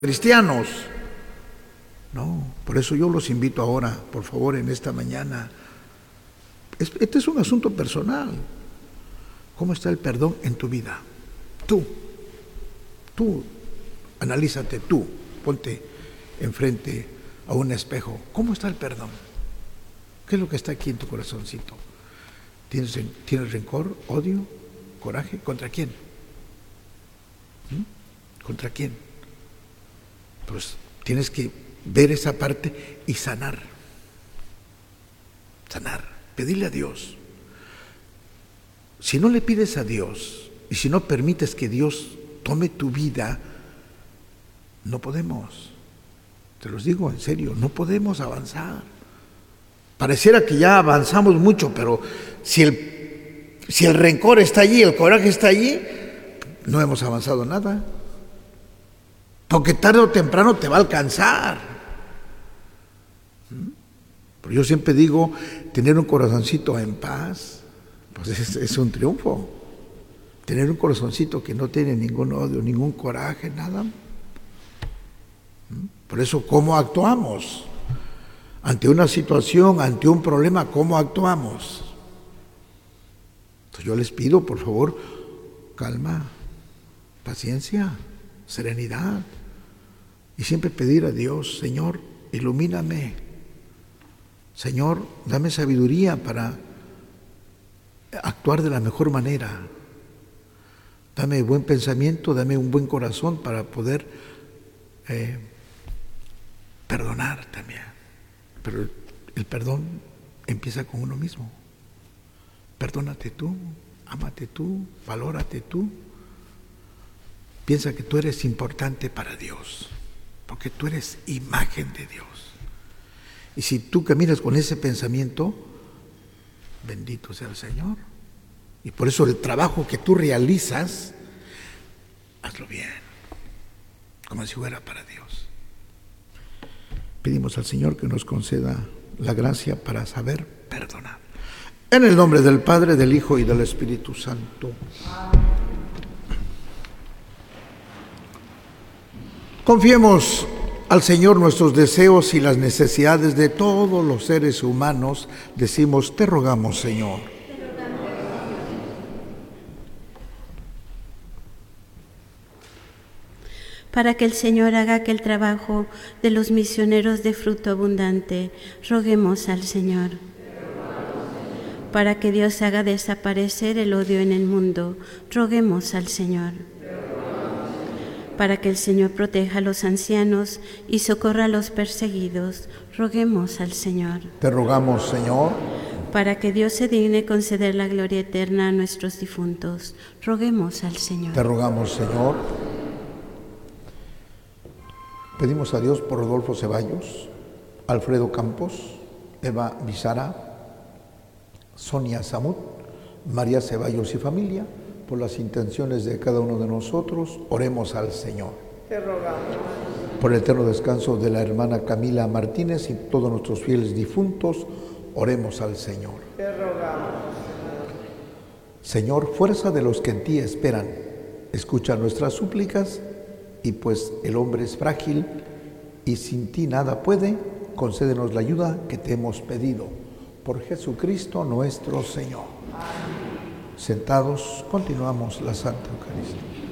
cristianos. No, por eso yo los invito ahora, por favor, en esta mañana. Este es un asunto personal. ¿Cómo está el perdón en tu vida? Tú, analízate tú, ponte enfrente a un espejo. ¿Cómo está el perdón? ¿Qué es lo que está aquí en tu corazoncito? ¿Tienes rencor, odio, coraje? ¿Contra quién? ¿Contra quién? Pues tienes que ver esa parte y sanar, pedirle a Dios. Si no le pides a Dios y si no permites que Dios tome tu vida, no podemos, te los digo en serio, no podemos avanzar. Pareciera que ya avanzamos mucho, pero si el rencor está allí, el coraje está allí, no hemos avanzado nada. Porque tarde o temprano te va a alcanzar. Pero yo siempre digo, tener un corazoncito en paz, pues es un triunfo. Tener un corazoncito que no tiene ningún odio, ningún coraje, nada. Por eso, ¿cómo actuamos? Ante una situación, ante un problema, ¿cómo actuamos? Entonces yo les pido, por favor, calma, paciencia, serenidad. Y siempre pedir a Dios, Señor, ilumíname. Señor, dame sabiduría para actuar de la mejor manera. Dame buen pensamiento, dame un buen corazón para poder perdonar también. Pero el perdón empieza con uno mismo. Perdónate tú, ámate tú, valórate tú. Piensa que tú eres importante para Dios, porque tú eres imagen de Dios. Y si tú caminas con ese pensamiento, bendito sea el Señor. Y por eso el trabajo que tú realizas, hazlo bien, como si fuera para Dios. Pedimos al Señor que nos conceda la gracia para saber perdonar. En el nombre del Padre, del Hijo y del Espíritu Santo. Confiemos al Señor nuestros deseos y las necesidades de todos los seres humanos. Decimos, te rogamos, Señor. Para que el Señor haga que el trabajo de los misioneros dé fruto abundante, roguemos al Señor. Para que Dios haga desaparecer el odio en el mundo, roguemos al Señor. Para que el Señor proteja a los ancianos y socorra a los perseguidos, roguemos al Señor. Te rogamos, Señor. Para que Dios se digne conceder la gloria eterna a nuestros difuntos, roguemos al Señor. Te rogamos, Señor. Pedimos a Dios por Rodolfo Ceballos, Alfredo Campos, Eva Bizara, Sonia Samut, María Ceballos y familia, por las intenciones de cada uno de nosotros. Oremos al Señor. Te rogamos. Por el eterno descanso de la hermana Camila Martínez y todos nuestros fieles difuntos, oremos al Señor. Te rogamos. Señor, fuerza de los que en ti esperan, escucha nuestras súplicas, y pues el hombre es frágil y sin ti nada puede, concédenos la ayuda que te hemos pedido. Por Jesucristo nuestro Señor. Amén. Sentados, continuamos la Santa Eucaristía.